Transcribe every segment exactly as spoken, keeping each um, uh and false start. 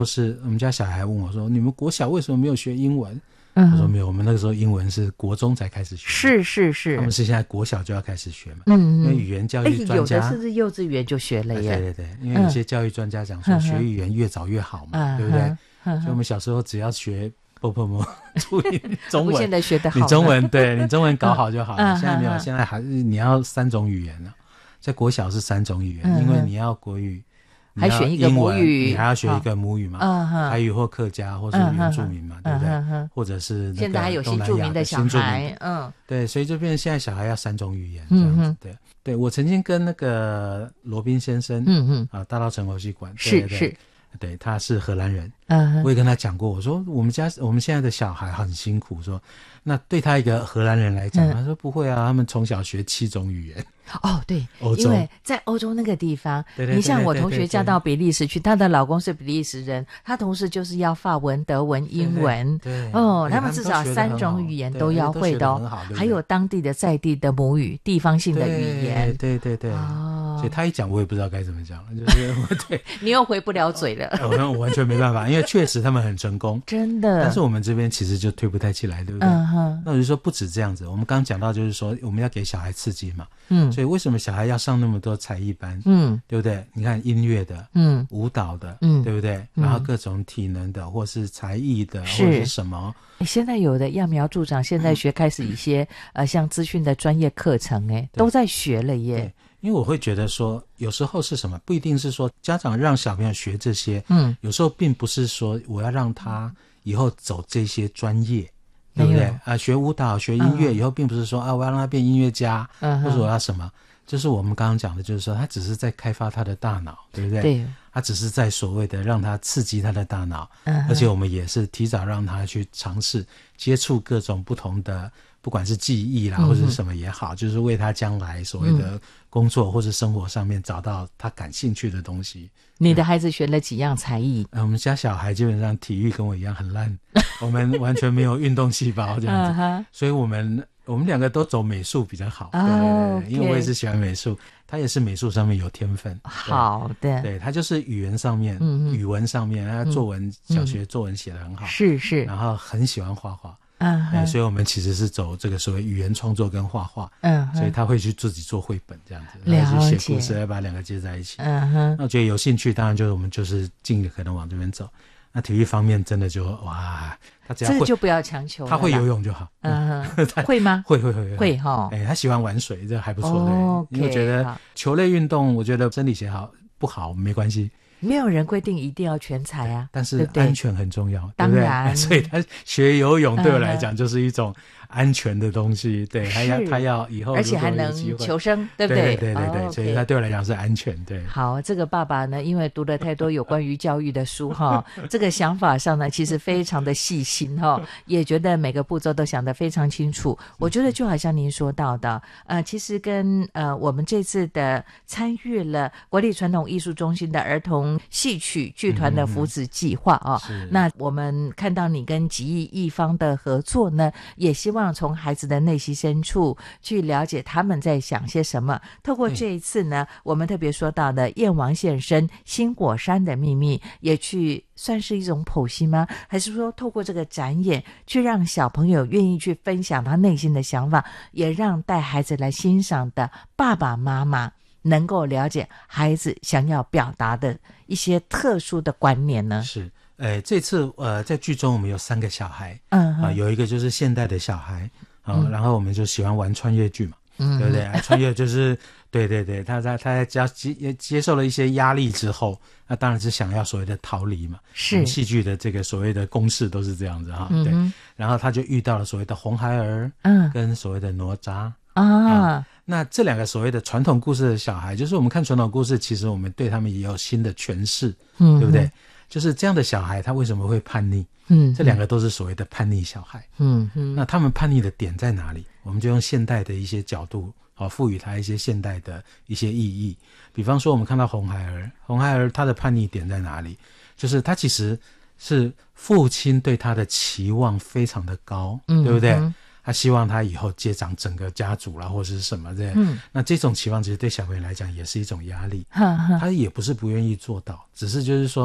或是我们家小孩问我说，你们国小为什么没有学英文？ 嗯， 我说没有，我们那个时候英文是国中才开始学， 是是是， 他们是现在国小就要开始学嘛。 嗯， 因为语言教育专家、 有的甚至幼稚园就学了耶。 对对对，因为有些教育专家讲说、嗯、学语言越早越好嘛，嗯、对不对、嗯？所以我们小时候只要学波波摩注音中文， 现在学得好， 你中文对你中文搞好就好了。 嗯、 现在没有，现在还是你要三种语言了，在国小是三种语言， 嗯、 因为你要国语。 还选一个母语， 你还要学一个母语嘛？ 嗯、 台语或客家或是原住民嘛，嗯、对不对？嗯、或者是那个现在还有新住民的小孩，嗯， 对，所以就变成现在小孩要三种语言这样子。嗯、对，对我曾经跟那个罗宾先生，嗯嗯，啊，大稻埕国际馆， 是是， 对，他是荷兰人， 嗯， 我也跟他讲过，我说我们家我们现在的小孩很辛苦，说那对他一个荷兰人来讲，嗯、他说不会啊，他们从小学七种语言。 哦，对，因为在欧洲那个地方， 对对对对对对， 你像我同学嫁到比利时去，她的老公是比利时人，她同时就是要法文、德文、英文， 对对对哦，他们至少三种语言都要会的哦， 对对对， 还有当地的在地的母语、地方性的语言， 对对对对， 哦， 所以他一讲我也不知道该怎么讲，就是对， 你又回不了嘴了， 我完全没办法，因为确实他们很成功， 真的， 但是我们这边其实就推不太起来，对不对？ 嗯哼， 那我就说不止这样子，我们刚刚讲到就是说我们要给小孩刺激嘛， 嗯， 所以为什么小孩要上那么多才艺班， 嗯， 对不对？你看音乐的， 嗯， 舞蹈的， 嗯， 对不对？ 嗯、 然后各种体能的，或是才艺的，或者是什么？ 现在有的揠苗助长，现在学开始一些、嗯、呃像资讯的专业课程，哎，都在学了耶。 对，因为我会觉得说，有时候是什么，不一定是说家长让小朋友学这些，嗯，有时候并不是说我要让他以后走这些专业。对不对啊、呃？学舞蹈、学音乐、嗯、以后，并不是说啊，我要让他变音乐家，嗯、或者我要什么，就是我们刚刚讲的，就是说他只是在开发他的大脑，对不对？ 对， 他只是在所谓的让他刺激他的大脑，嗯、而且我们也是提早让他去尝试接触各种不同的，不管是技艺啦，嗯、或者是什么也好，就是为他将来所谓的工作或是生活上面找到他感兴趣的东西。 你的孩子学了几样才艺？ 呃、我们家小孩基本上体育跟我一样很烂，我们完全没有运动细胞这样子，uh-huh. 所以我们我们两个都走美术比较好， oh, 对对对， okay. 因为我也是喜欢美术，他也是美术上面有天分。 好的， 对，他就是语言上面，嗯、语文上面，他作文、嗯、小学作文写得很好， 是是， 然后很喜欢画画。 嗯、uh-huh. ， 所以我们其实是走这个所谓语言创作跟画画， 嗯、uh-huh. 所以他会去自己做绘本这样子， 然后去写故事，来把两个接在一起。 嗯哼， 那我觉得有兴趣，当然就是我们就是尽可能往这边走。那体育方面真的就哇，他只要会这个就不要强求了， 他会游泳就好。 嗯哼，会吗？ 会会会会哈， 哎、欸，他喜欢玩水，这还不错的。 哦、 因为我觉得球类运动，我觉得身体写好不好没关系。 没有人规定一定要全才啊， 但是安全很重要， 当然， 所以他学游泳对我来讲就是一种安全的东西，对，他要他要以后而且还能求生，对不对？ 对对对对， 哦、 所以他对我来讲是安全，对。 好，这个爸爸呢，因为读了太多有关于教育的书哈，这个想法上呢，其实非常的细心哈，也觉得每个步骤都想得非常清楚。我觉得就好像您说到的，呃，其实跟呃我们这次的参与了国立传统艺术中心的儿童戏曲剧团的扶持计划啊、嗯，那我们看到你跟极艺艺方的合作呢，也希望从孩子的内心深处去了解他们在想些什么。透过这一次呢，我们特别说到的燕王现身、新果山的秘密，也去算是一种剖析吗？还是说透过这个展演，去让小朋友愿意去分享他内心的想法，也让带孩子来欣赏的爸爸妈妈能够了解孩子想要表达的一些特殊的观念呢？ 是，呃，这次呃在剧中我们有三个小孩， 嗯啊、呃，有一个就是现代的小孩，啊、呃嗯，然后我们就喜欢玩穿越剧嘛， 嗯， 对不对？穿越就是对对对，他在他在接接受了一些压力之后，那当然是想要所谓的逃离嘛， 是戏剧的这个所谓的公式都是这样子哈， 嗯、 对，然后他就遇到了所谓的红孩儿， 嗯， 跟所谓的哪吒。 啊、 嗯，那这两个所谓的传统故事的小孩，就是我们看传统故事，其实我们对他们也有新的诠释，嗯，对不对？就是这样的小孩，他为什么会叛逆？嗯，这两个都是所谓的叛逆小孩。 嗯嗯， 那他们叛逆的点在哪里？我们就用现代的一些角度，好、哦，赋予他一些现代的一些意义。比方说，我们看到红孩儿，红孩儿他的叛逆点在哪里？就是他其实是父亲对他的期望非常的高，嗯、对不对？嗯，他希望他以后接掌整个家族啦，或者是什么的。嗯，那这种期望其实对小朋友来讲也是一种压力。 呵呵， 他也不是不愿意做到，只是就是说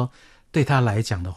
对他来讲的